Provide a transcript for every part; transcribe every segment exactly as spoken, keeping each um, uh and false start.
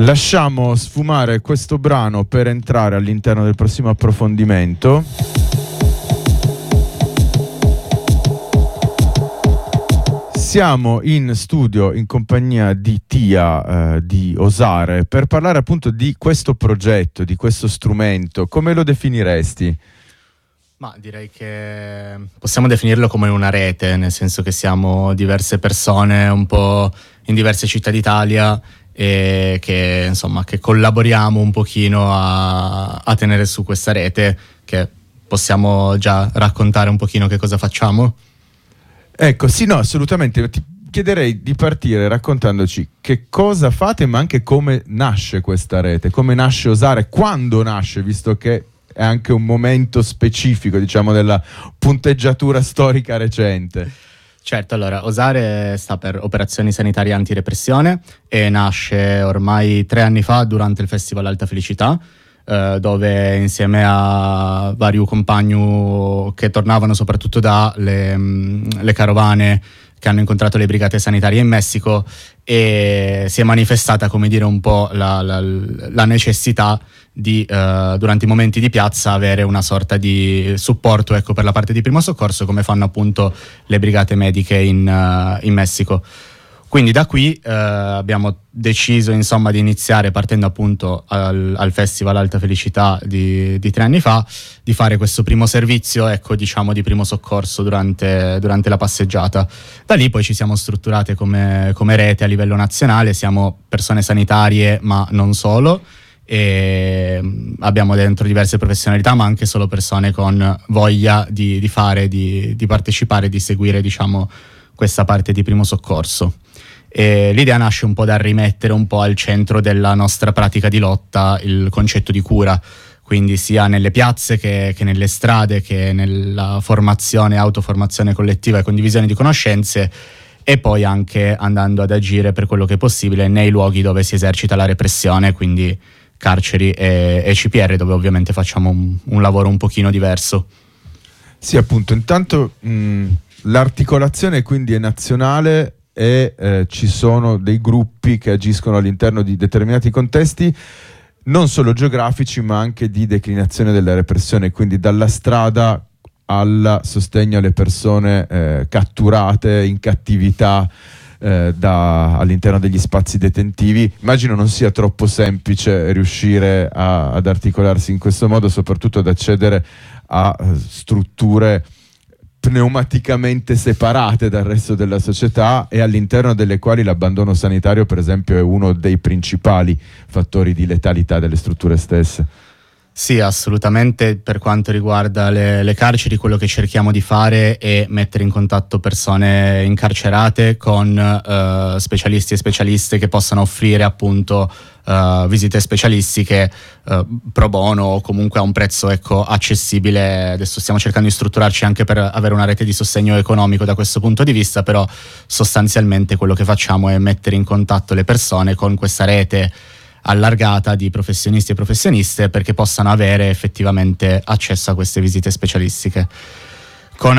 Lasciamo sfumare questo brano per entrare all'interno del prossimo approfondimento. Siamo in studio in compagnia di Tia eh, di Osare per parlare appunto di questo progetto, di questo strumento. Come lo definiresti? Ma direi che possiamo definirlo come una rete, nel senso che siamo diverse persone un po' in diverse città d'Italia e che insomma che collaboriamo un pochino a, a tenere su questa rete. Che possiamo già raccontare un pochino che cosa facciamo? Ecco, sì, no, assolutamente. Ti chiederei di partire raccontandoci che cosa fate, ma anche come nasce questa rete, come nasce Osare, quando nasce, visto che è anche un momento specifico, diciamo, della punteggiatura storica recente. Certo, allora, Osare sta per Operazioni Sanitarie Antirepressione e nasce ormai tre anni fa durante il Festival Alta Felicità, eh, dove insieme a vari compagni che tornavano soprattutto dalle le carovane che hanno incontrato le brigate sanitarie in Messico, e si è manifestata, come dire, un po' la, la, la necessità di uh, durante i momenti di piazza avere una sorta di supporto, ecco, per la parte di primo soccorso, come fanno appunto le brigate mediche in, uh, in Messico. Quindi da qui uh, abbiamo deciso insomma di iniziare, partendo appunto al, al Festival Alta Felicità di, di tre anni fa, di fare questo primo servizio, ecco, diciamo di primo soccorso durante, durante la passeggiata. Da lì poi ci siamo strutturate come, come rete a livello nazionale, siamo persone sanitarie ma non solo, e abbiamo dentro diverse professionalità, ma anche solo persone con voglia di, di fare, di, di partecipare, di seguire, diciamo, questa parte di primo soccorso. E l'idea nasce un po' dal rimettere un po' al centro della nostra pratica di lotta il concetto di cura, quindi sia nelle piazze che, che nelle strade, che nella formazione, autoformazione collettiva e condivisione di conoscenze, e poi anche andando ad agire per quello che è possibile nei luoghi dove si esercita la repressione, quindi carceri e, e C P R, dove ovviamente facciamo un, un lavoro un pochino diverso. Sì, appunto, intanto mh, l'articolazione quindi è nazionale e eh, ci sono dei gruppi che agiscono all'interno di determinati contesti, non solo geografici ma anche di declinazione della repressione, quindi dalla strada al sostegno alle persone eh, catturate in cattività eh, da, all'interno degli spazi detentivi. Immagino non sia troppo semplice riuscire a, ad articolarsi in questo modo, soprattutto ad accedere a uh, strutture pneumaticamente separate dal resto della società e all'interno delle quali l'abbandono sanitario, per esempio, è uno dei principali fattori di letalità delle strutture stesse. Sì, assolutamente. Per quanto riguarda le, le carceri, quello che cerchiamo di fare è mettere in contatto persone incarcerate con uh, specialisti e specialiste che possano offrire appunto uh, visite specialistiche uh, pro bono o comunque a un prezzo, ecco, accessibile. Adesso stiamo cercando di strutturarci anche per avere una rete di sostegno economico da questo punto di vista, però sostanzialmente quello che facciamo è mettere in contatto le persone con questa rete allargata di professionisti e professioniste perché possano avere effettivamente accesso a queste visite specialistiche. Con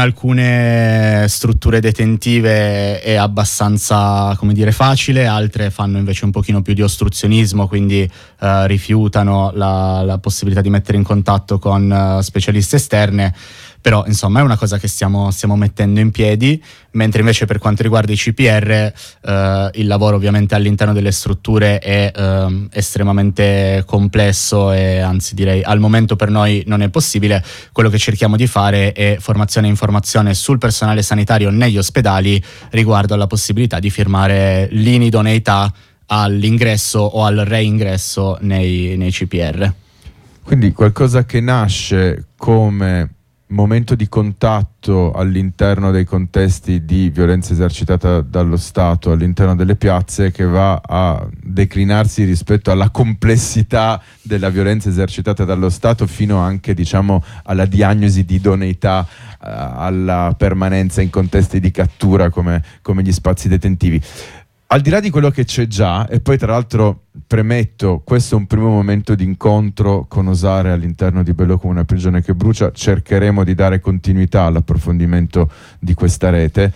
alcune strutture detentive è abbastanza, come dire, facile, altre fanno invece un pochino più di ostruzionismo, quindi eh, rifiutano la, la possibilità di mettere in contatto con uh, specialiste esterne. Però insomma è una cosa che stiamo, stiamo mettendo in piedi, mentre invece per quanto riguarda i C P R eh, il lavoro ovviamente all'interno delle strutture è eh, estremamente complesso e anzi direi al momento per noi non è possibile. Quello che cerchiamo di fare è formazione e informazione sul personale sanitario negli ospedali riguardo alla possibilità di firmare l'inidoneità all'ingresso o al reingresso nei, nei C P R. Quindi qualcosa che nasce come momento di contatto all'interno dei contesti di violenza esercitata dallo Stato all'interno delle piazze, che va a declinarsi rispetto alla complessità della violenza esercitata dallo Stato fino anche, diciamo, alla diagnosi di idoneità eh, alla permanenza in contesti di cattura come, come gli spazi detentivi. Al di là di quello che c'è già, e poi tra l'altro premetto, questo è un primo momento di incontro con Osare all'interno di Bello come una prigione che brucia, cercheremo di dare continuità all'approfondimento di questa rete.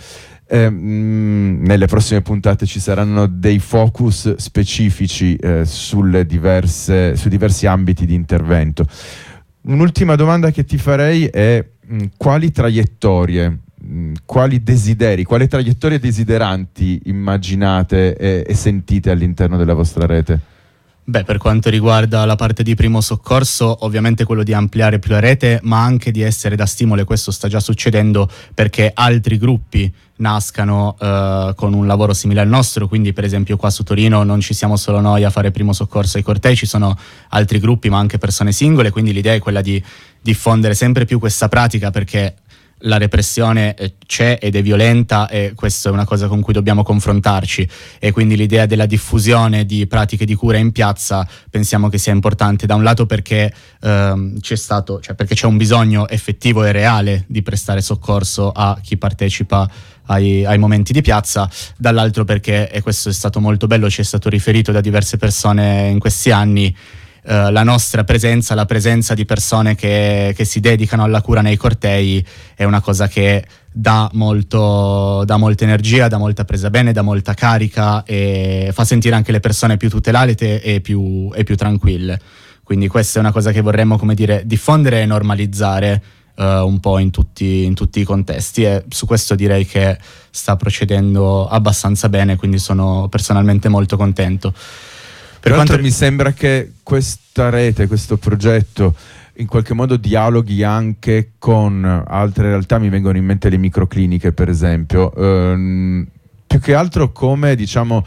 Eh, mh, nelle prossime puntate ci saranno dei focus specifici eh, sulle diverse, su diversi ambiti di intervento. Un'ultima domanda che ti farei è mh, quali traiettorie, mh, quali desideri, quali traiettorie desideranti immaginate e, e sentite all'interno della vostra rete? Beh, per quanto riguarda la parte di primo soccorso, ovviamente quello di ampliare più la rete, ma anche di essere da stimolo, e questo sta già succedendo perché altri gruppi nascano eh, con un lavoro simile al nostro. Quindi per esempio qua su Torino non ci siamo solo noi a fare primo soccorso ai cortei, ci sono altri gruppi ma anche persone singole, quindi l'idea è quella di diffondere sempre più questa pratica, perché la repressione c'è ed è violenta, e questa è una cosa con cui dobbiamo confrontarci, e quindi l'idea della diffusione di pratiche di cura in piazza pensiamo che sia importante, da un lato perché ehm, c'è stato, cioè perché c'è un bisogno effettivo e reale di prestare soccorso a chi partecipa ai, ai momenti di piazza, dall'altro perché, e questo è stato molto bello, ci è stato riferito da diverse persone in questi anni, Uh, la nostra presenza, la presenza di persone che, che si dedicano alla cura nei cortei è una cosa che dà molto, dà molta energia, dà molta presa bene, dà molta carica, e fa sentire anche le persone più tutelate e più, e più tranquille. Quindi questa è una cosa che vorremmo, come dire, diffondere e normalizzare uh, un po' in tutti, in tutti i contesti, e su questo direi che sta procedendo abbastanza bene, quindi sono personalmente molto contento. Per quanto mi sembra che questa rete, questo progetto in qualche modo dialoghi anche con altre realtà, mi vengono in mente le microcliniche per esempio, ehm, più che altro come, diciamo,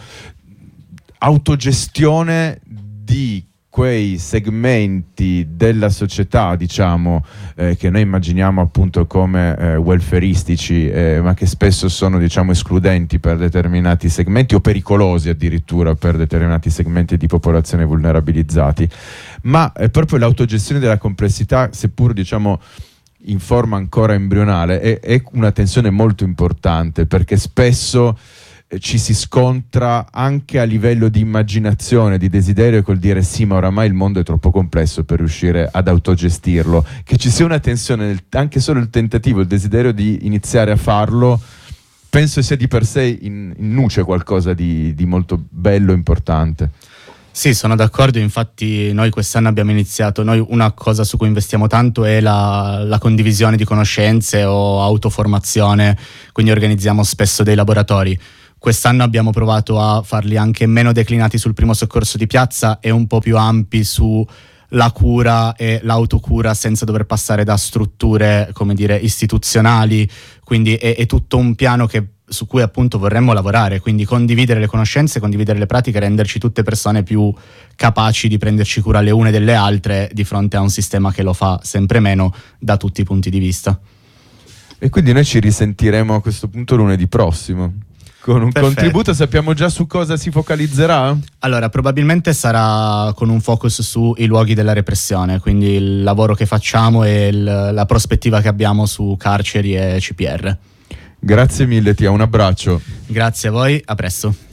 autogestione di quei segmenti della società, diciamo, eh, che noi immaginiamo appunto come eh, welfaristici, eh, ma che spesso sono, diciamo, escludenti per determinati segmenti o pericolosi addirittura per determinati segmenti di popolazione vulnerabilizzati. Ma è proprio l'autogestione della complessità, seppur, diciamo, in forma ancora embrionale, è, è una tensione molto importante, perché spesso ci si scontra anche a livello di immaginazione, di desiderio, col dire sì, ma oramai il mondo è troppo complesso per riuscire ad autogestirlo. Che ci sia una tensione, nel, anche solo il tentativo, il desiderio di iniziare a farlo, penso sia di per sé in, in nuce qualcosa di, di molto bello e importante. Sì, sono d'accordo, infatti noi quest'anno abbiamo iniziato, noi una cosa su cui investiamo tanto è la, la condivisione di conoscenze o autoformazione, quindi organizziamo spesso dei laboratori. Quest'anno abbiamo provato a farli anche meno declinati sul primo soccorso di piazza e un po' più ampi su la cura e l'autocura senza dover passare da strutture, come dire, istituzionali, quindi è, è tutto un piano che, su cui appunto vorremmo lavorare, quindi condividere le conoscenze, condividere le pratiche, renderci tutte persone più capaci di prenderci cura le une delle altre di fronte a un sistema che lo fa sempre meno da tutti i punti di vista. E quindi noi ci risentiremo a questo punto lunedì prossimo con un Perfetto. contributo. Sappiamo già su cosa si focalizzerà? Allora, probabilmente sarà con un focus sui luoghi della repressione, quindi il lavoro che facciamo e il, la prospettiva che abbiamo su carceri e C P R. Grazie mille, Tia, un abbraccio. Grazie a voi, a presto.